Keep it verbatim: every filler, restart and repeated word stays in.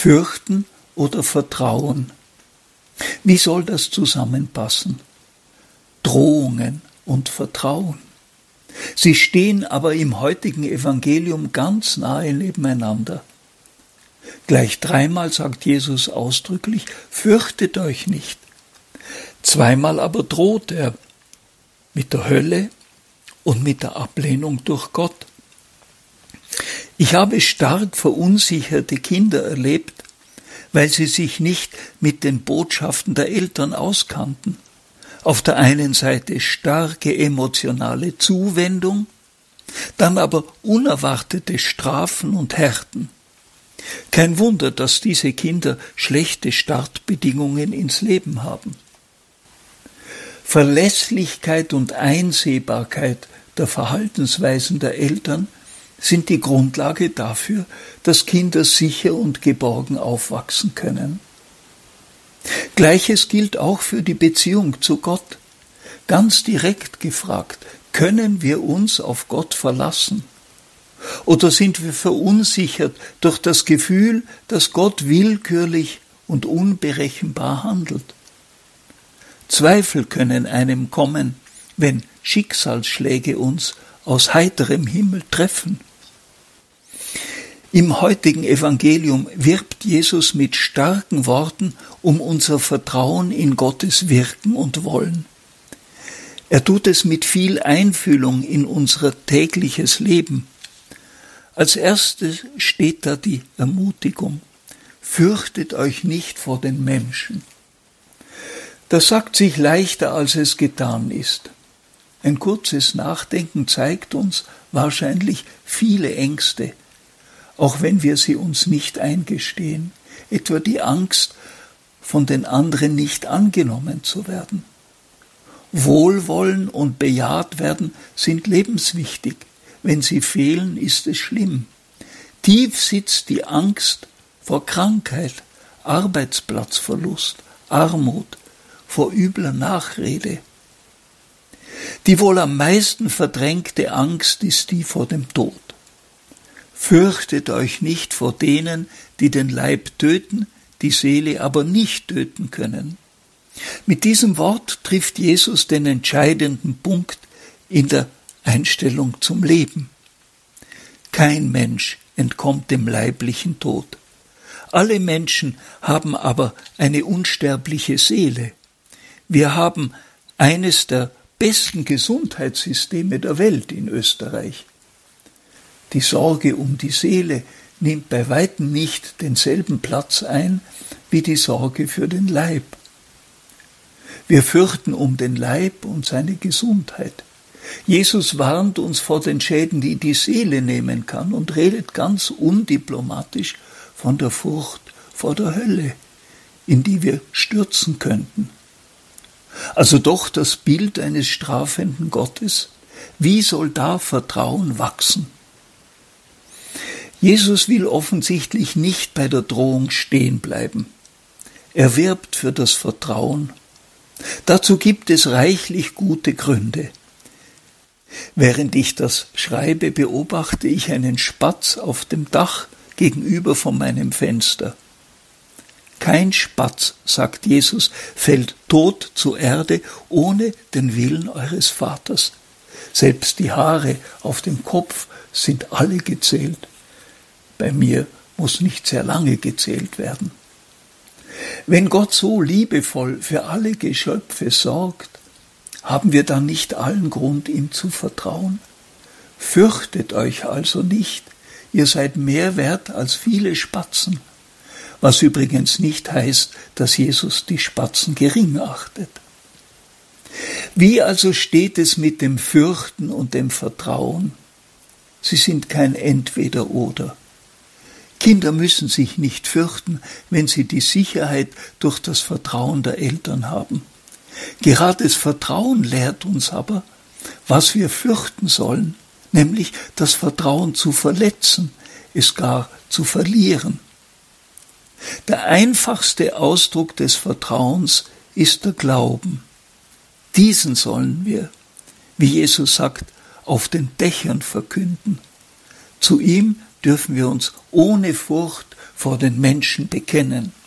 Fürchten oder Vertrauen? Wie soll das zusammenpassen? Drohungen und Vertrauen. Sie stehen aber im heutigen Evangelium ganz nahe nebeneinander. Gleich dreimal sagt Jesus ausdrücklich, fürchtet euch nicht. Zweimal aber droht er mit der Hölle und mit der Ablehnung durch Gott. Ich habe stark verunsicherte Kinder erlebt, weil sie sich nicht mit den Botschaften der Eltern auskannten. Auf der einen Seite starke emotionale Zuwendung, dann aber unerwartete Strafen und Härten. Kein Wunder, dass diese Kinder schlechte Startbedingungen ins Leben haben. Verlässlichkeit und Einsehbarkeit der Verhaltensweisen der Eltern sind die Grundlage dafür, dass Kinder sicher und geborgen aufwachsen können. Gleiches gilt auch für die Beziehung zu Gott. Ganz direkt gefragt, können wir uns auf Gott verlassen? Oder sind wir verunsichert durch das Gefühl, dass Gott willkürlich und unberechenbar handelt? Zweifel können einem kommen, wenn Schicksalsschläge uns aus heiterem Himmel treffen. Im heutigen Evangelium wirbt Jesus mit starken Worten um unser Vertrauen in Gottes Wirken und Wollen. Er tut es mit viel Einfühlung in unser tägliches Leben. Als erstes steht da die Ermutigung: Fürchtet euch nicht vor den Menschen. Das sagt sich leichter, als es getan ist. Ein kurzes Nachdenken zeigt uns wahrscheinlich viele Ängste, auch wenn wir sie uns nicht eingestehen, etwa die Angst, von den anderen nicht angenommen zu werden. Wohlwollen und bejaht werden sind lebenswichtig. Wenn sie fehlen, ist es schlimm. Tief sitzt die Angst vor Krankheit, Arbeitsplatzverlust, Armut, vor übler Nachrede. Die wohl am meisten verdrängte Angst ist die vor dem Tod. Fürchtet euch nicht vor denen, die den Leib töten, die Seele aber nicht töten können. Mit diesem Wort trifft Jesus den entscheidenden Punkt in der Einstellung zum Leben. Kein Mensch entkommt dem leiblichen Tod. Alle Menschen haben aber eine unsterbliche Seele. Wir haben eines der besten Gesundheitssysteme der Welt in Österreich. Die Sorge um die Seele nimmt bei weitem nicht denselben Platz ein wie die Sorge für den Leib. Wir fürchten um den Leib und seine Gesundheit. Jesus warnt uns vor den Schäden, die die Seele nehmen kann, und redet ganz undiplomatisch von der Furcht vor der Hölle, in die wir stürzen könnten. Also doch das Bild eines strafenden Gottes. Wie soll da Vertrauen wachsen? Jesus will offensichtlich nicht bei der Drohung stehen bleiben. Er wirbt für das Vertrauen. Dazu gibt es reichlich gute Gründe. Während ich das schreibe, beobachte ich einen Spatz auf dem Dach gegenüber von meinem Fenster. Kein Spatz, sagt Jesus, fällt tot zur Erde ohne den Willen eures Vaters. Selbst die Haare auf dem Kopf sind alle gezählt. Bei mir muss nicht sehr lange gezählt werden. Wenn Gott so liebevoll für alle Geschöpfe sorgt, haben wir dann nicht allen Grund, ihm zu vertrauen? Fürchtet euch also nicht, ihr seid mehr wert als viele Spatzen, was übrigens nicht heißt, dass Jesus die Spatzen gering achtet. Wie also steht es mit dem Fürchten und dem Vertrauen? Sie sind kein Entweder-Oder. Kinder müssen sich nicht fürchten, wenn sie die Sicherheit durch das Vertrauen der Eltern haben. Gerade das Vertrauen lehrt uns aber, was wir fürchten sollen, nämlich das Vertrauen zu verletzen, es gar zu verlieren. Der einfachste Ausdruck des Vertrauens ist der Glauben. Diesen sollen wir, wie Jesus sagt, auf den Dächern verkünden. Zu ihm dürfen wir uns ohne Furcht vor den Menschen bekennen.